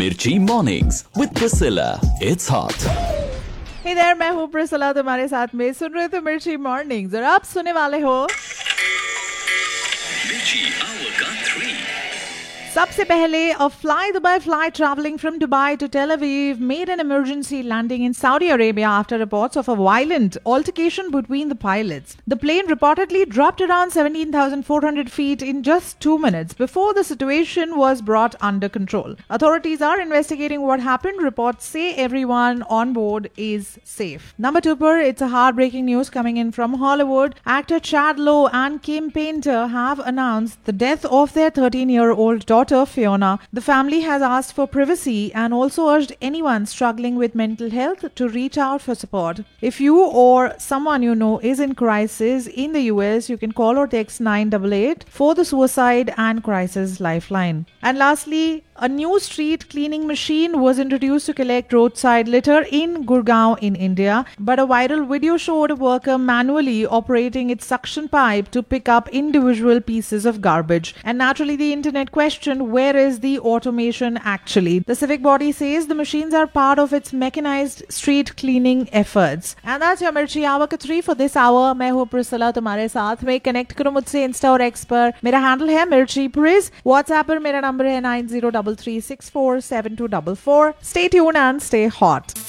Mirchi Mornings with Priscilla. It's hot. Hey there, मैं हूँ Priscilla तुम्हारे साथ में सुन रहे थे मिर्ची मॉर्निंग्स और आप सुनने वाले हो Mirchi Hour ka 3. सबसे पहले a fly Dubai flight traveling from Dubai to Tel Aviv made an emergency landing in Saudi Arabia after reports of a violent altercation between the pilots. The plane reportedly dropped around 17,400 feet in just 2 minutes before the situation was brought under control. Authorities are investigating what happened. Reports say everyone on board is safe. Number 2 per, it's a heartbreaking news coming in from Hollywood. Actor Chad Lowe and Kim Painter have announced the death of their 13-year-old daughter Fiona. The family has asked for privacy and also urged anyone struggling with mental health to reach out for support. If you or someone you know is in crisis in the US, you can call or text 988 for the Suicide and Crisis Lifeline. And lastly, a new street cleaning machine was introduced to collect roadside litter in Gurgaon in India, but a viral video showed a worker manually operating its suction pipe to pick up individual pieces of garbage. And naturally, the internet questioned, where is the automation actually? The civic body says the machines are part of its mechanized street cleaning efforts. And that's your Mirchi Hour ka 3 for this hour. मैं हूँ Priscilla तुम्हारे साथ में. Connect करो मुझसे Insta और x पर. मेरा हैंडल है मिर्ची प्रिस. व्हाट्सएप पर मेरा नंबर है 9033647244. Stay tuned and stay hot.